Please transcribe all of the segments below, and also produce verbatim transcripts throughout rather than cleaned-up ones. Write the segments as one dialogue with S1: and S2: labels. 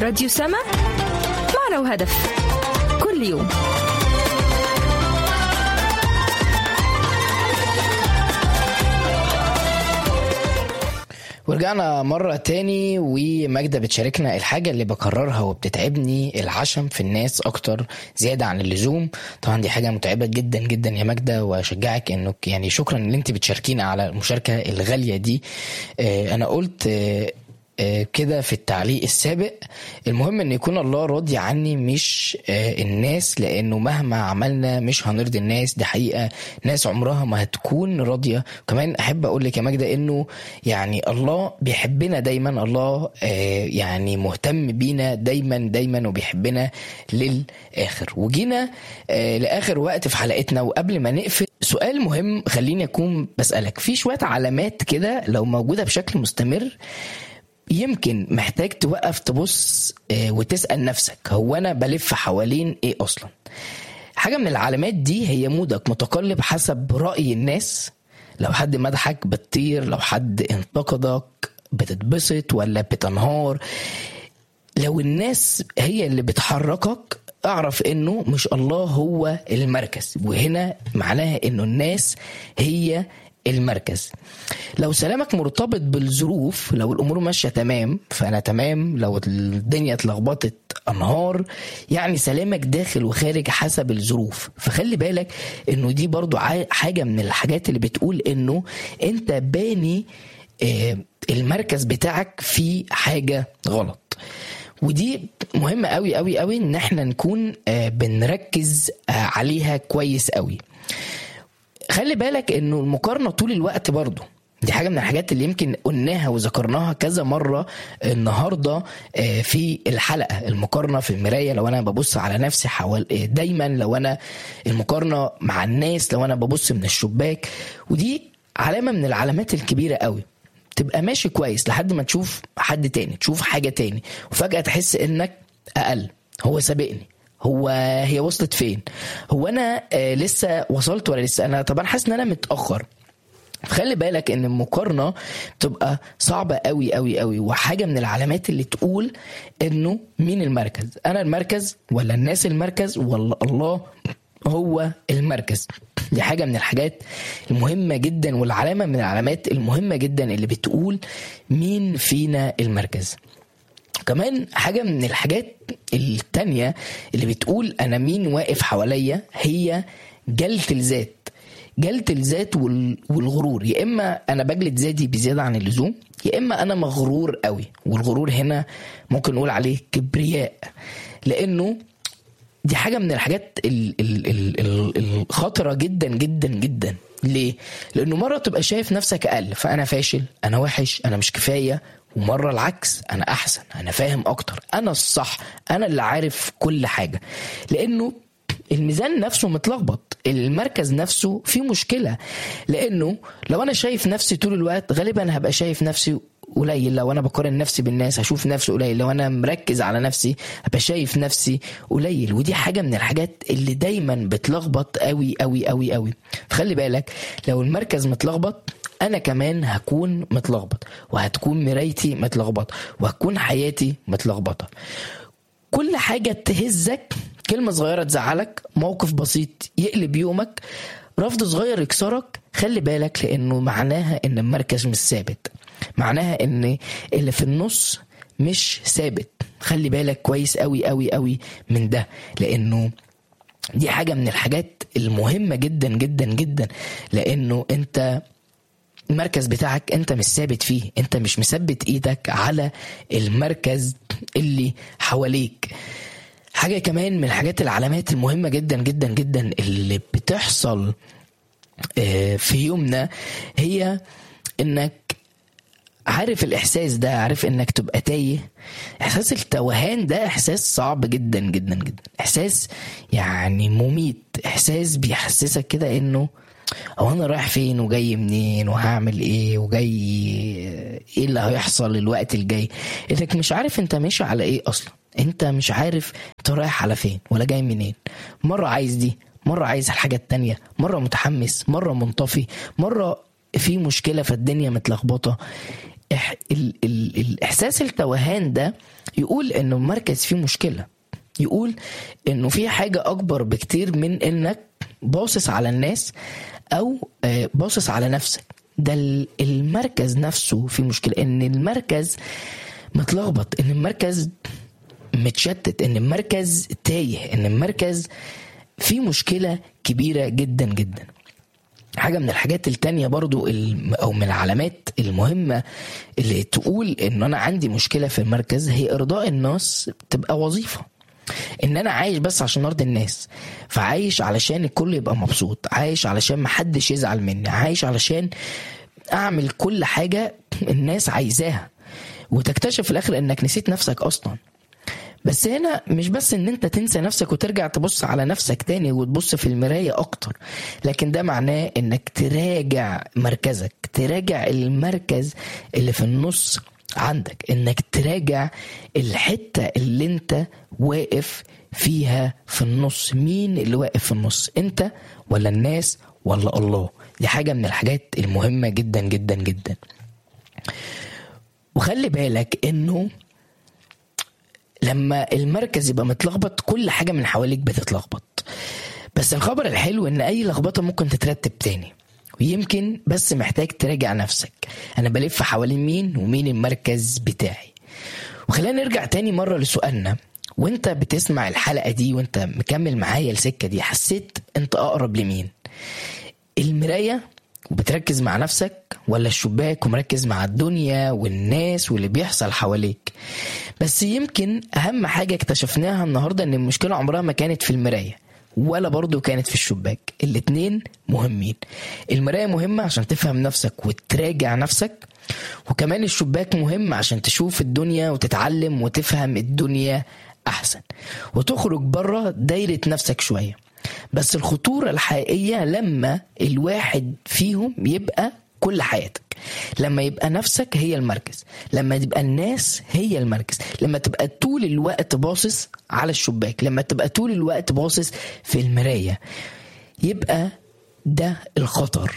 S1: راديو سما، معنى وهدف، كل يوم.
S2: ورجعنا مرة تاني، وماجدة بتشاركنا الحاجة اللي بكررها وبتتعبني، العشم في الناس أكتر زيادة عن اللزوم. طبعا دي حاجة متعبة جدا جدا يا ماجدة، وأشجعك إنك يعني شكرا إن أنت بتشاركينا على المشاركة الغالية دي. آه أنا قلت آه كده في التعليق السابق، المهم ان يكون الله راضي عني مش الناس، لانه مهما عملنا مش هنرضي الناس. دي حقيقة، ناس عمرها ما هتكون راضية. كمان احب اقول لك يا ماجدة انه يعني الله بيحبنا دايما، الله يعني مهتم بينا دايما دايما وبيحبنا للاخر. وجينا لاخر وقت في حلقتنا، وقبل ما نقفل سؤال مهم خليني اكون بسألك في شوية علامات كده لو موجودة بشكل مستمر يمكن محتاج توقف تبص وتسأل نفسك، هو أنا بلف حوالين إيه أصلا؟ حاجة من العلامات دي هي مودك متقلب حسب رأي الناس. لو حد مدحك بتطير، لو حد انتقدك بتتبسط ولا بتنهار. لو الناس هي اللي بتحركك اعرف انه مش الله هو المركز، وهنا معناها انه الناس هي المركز. لو سلامك مرتبط بالظروف، لو الامور ماشيه تمام فانا تمام، لو الدنيا اتلخبطت انهار، يعني سلامك داخل وخارج حسب الظروف. فخلي بالك انه دي برضو حاجه من الحاجات اللي بتقول انه انت باني المركز بتاعك في حاجه غلط. ودي مهمه قوي قوي قوي ان احنا نكون بنركز عليها كويس قوي. خلي بالك انه المقارنة طول الوقت برضو دي حاجة من الحاجات اللي يمكن قلناها وذكرناها كذا مرة النهاردة في الحلقة. المقارنة في المراية، لو انا ببص على نفسي حوال دايما، لو انا المقارنة مع الناس، لو انا ببص من الشباك. ودي علامة من العلامات الكبيرة قوي. تبقى ماشي كويس لحد ما تشوف حد تاني، تشوف حاجة تاني، وفجأة تحس انك اقل، هو سابقني، هو هي وصلت فين، هو انا آه لسه وصلت ولا لسه انا، طبعا حاسس ان انا متاخر. خلي بالك ان المقارنه تبقى صعبه قوي قوي قوي، وحاجه من العلامات اللي تقول انه مين المركز، انا المركز ولا الناس المركز ولا الله هو المركز. دي حاجه من الحاجات المهمه جدا، والعلامه من العلامات المهمه جدا اللي بتقول مين فينا المركز. كمان حاجة من الحاجات التانية اللي بتقول أنا مين واقف حواليا هي جلد الذات. جلد الذات والغرور. يا إما أنا بجلد ذاتي بزيادة عن اللزوم، يا إما أنا مغرور قوي. والغرور هنا ممكن نقول عليه كبرياء، لأنه دي حاجة من الحاجات الخطرة جدا جدا جدا. ليه؟ لأنه مرة تبقى شايف نفسك أقل، فأنا فاشل، أنا وحش، أنا مش كفاية. ومرة العكس، أنا أحسن، أنا فاهم أكتر، أنا الصح، أنا اللي عارف كل حاجة. لأنه الميزان نفسه متلخبط، المركز نفسه فيه مشكلة. لأنه لو أنا شايف نفسي طول الوقت غالبا هبقى شايف نفسي قليل. لو أنا بقارن نفسي بالناس هشوف نفسي قليل. لو أنا مركز على نفسي هبقى شايف نفسي قليل. ودي حاجة من الحاجات اللي دايما بتلخبط قوي قوي قوي قوي. فخلي بالك لو المركز متلخبط أنا كمان هكون متلخبط، وهتكون مرايتي متلخبطة، وهتكون حياتي متلخبطة. كل حاجة تهزك، كلمة صغيرة تزعلك، موقف بسيط يقلب يومك، رفض صغير يكسرك، خلي بالك لأنه معناها إن المركز مش ثابت، معناها إن اللي في النص مش ثابت. خلي بالك كويس قوي قوي قوي من ده، لأنه دي حاجة من الحاجات المهمة جدا جدا جدا. لأنه أنت المركز بتاعك انت مش ثابت فيه، انت مش مثبت ايدك على المركز اللي حواليك. حاجة كمان من الحاجات العلامات المهمة جدا جدا جدا اللي بتحصل في يومنا هي انك عارف الاحساس ده، عارف انك تبقى تايه. احساس التوهان ده احساس صعب جدا جدا جدا، احساس يعني مميت، احساس بيحسسك كده انه هو انا رايح فين وجاي منين وهعمل ايه وجاي ايه اللي هيحصل الوقت الجاي. انك مش عارف انت ماشي على ايه اصلا، انت مش عارف انت رايح على فين ولا جاي منين. مرة عايز دي، مرة عايز الحاجة التانية، مرة متحمس، مرة منطفي، مرة في مشكلة، في الدنيا متلخبطة. إح ال ال الإحساس التوهان ده يقول إنه المركز فيه مشكلة، يقول إنه في حاجة أكبر بكتير من إنك باصص على الناس أو باصص على نفسك. ده المركز نفسه فيه مشكلة، إن المركز متلخبط، إن المركز متشتت، إن المركز تايه، إن المركز فيه مشكلة كبيرة جدا جدا. حاجة من الحاجات التانية برضو أو من العلامات المهمة اللي تقول إن أنا عندي مشكلة في المركز هي إرضاء الناس تبقى وظيفة. إن أنا عايش بس عشان أرضي الناس، فعايش علشان الكل يبقى مبسوط، عايش علشان محدش يزعل مني، عايش علشان أعمل كل حاجة الناس عايزاها، وتكتشف في الآخر إنك نسيت نفسك أصلا. بس هنا مش بس ان انت تنسى نفسك وترجع تبص على نفسك تاني وتبص في المراية اكتر، لكن ده معناه انك تراجع مركزك، تراجع المركز اللي في النص عندك، انك تراجع الحتة اللي انت واقف فيها في النص. مين اللي واقف في النص؟ انت ولا الناس ولا الله؟ دي حاجة من الحاجات المهمة جدا جدا جدا. وخلي بالك انه لما المركز يبقى متلخبط كل حاجة من حواليك بتتلخبط. بس الخبر الحلو ان اي لخبطة ممكن تترتب تاني، ويمكن بس محتاج تراجع نفسك، انا بلف حوالين مين ومين المركز بتاعي. وخلينا نرجع تاني مرة لسؤالنا، وانت بتسمع الحلقة دي وانت مكمل معايا السكة دي، حسيت انت اقرب لمين؟ المراية وبتركز مع نفسك، ولا الشباك ومركز مع الدنيا والناس واللي بيحصل حواليك؟ بس يمكن اهم حاجة اكتشفناها النهاردة ان المشكلة عمرها ما كانت في المراية ولا برضو كانت في الشباك. الاتنين مهمين. المراية مهمة عشان تفهم نفسك وتراجع نفسك، وكمان الشباك مهم عشان تشوف الدنيا وتتعلم وتفهم الدنيا احسن وتخرج بره دايرة نفسك شوية. بس الخطورة الحقيقية لما الواحد فيهم يبقى كل حياتك، لما يبقى نفسك هي المركز، لما تبقى الناس هي المركز، لما تبقى طول الوقت باصص على الشباك، لما تبقى طول الوقت باصص في المراية، يبقى ده الخطر.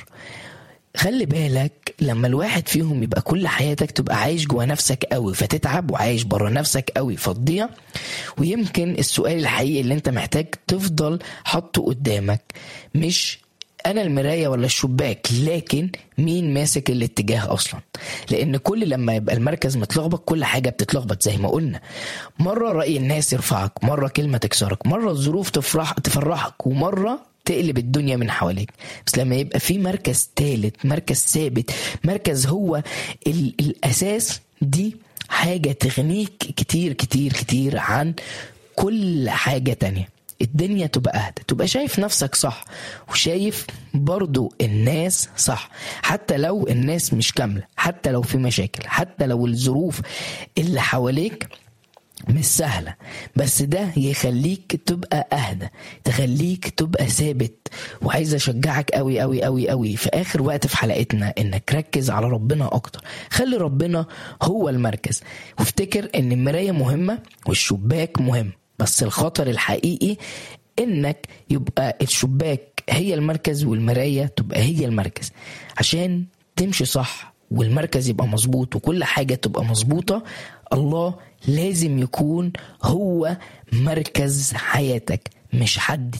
S2: خلي بالك لما الواحد فيهم يبقى كل حياتك تبقى عايش جوا نفسك قوي فتتعب، وعايش برا نفسك قوي فتضيع. ويمكن السؤال الحقيقي اللي انت محتاج تفضل حطه قدامك مش انا المراية ولا الشباك، لكن مين ماسك الاتجاه اصلا. لان كل لما يبقى المركز متلخبط كل حاجة بتتلخبط زي ما قلنا. مرة رأي الناس يرفعك، مرة كلمة تكسرك، مرة الظروف تفرح تفرحك، ومرة تقلب الدنيا من حواليك. بس لما يبقى في مركز ثالث، مركز ثابت، مركز هو الأساس، دي حاجة تغنيك كتير كتير كتير عن كل حاجة تانية. الدنيا تبقى أهدى، تبقى شايف نفسك صح وشايف برضو الناس صح، حتى لو الناس مش كاملة، حتى لو في مشاكل، حتى لو الظروف اللي حواليك مش سهلة، بس ده يخليك تبقى أهدى، تخليك تبقى ثابت. وعايز أشجعك قوي قوي قوي قوي في آخر وقت في حلقتنا إنك ركز على ربنا أكتر، خلي ربنا هو المركز، وافتكر إن المراية مهمة والشباك مهم. بس الخطر الحقيقي إنك يبقى الشباك هي المركز والمراية تبقى هي المركز. عشان تمشي صح والمركز يبقى مظبوط وكل حاجة تبقى مظبوطة، الله لازم يكون هو مركز حياتك مش حد.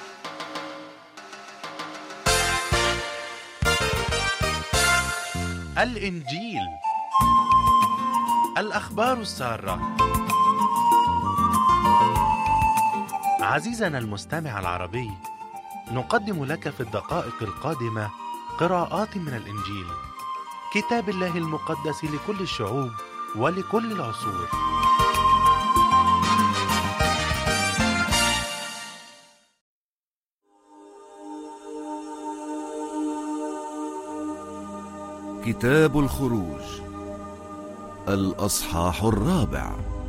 S3: الإنجيل، الأخبار السارة. عزيزنا المستمع العربي، نقدم لك في الدقائق القادمة قراءات من الإنجيل، كتاب الله المقدس لكل الشعوب ولكل العصور.
S4: كتاب الخروج، الأصحاح الرابع.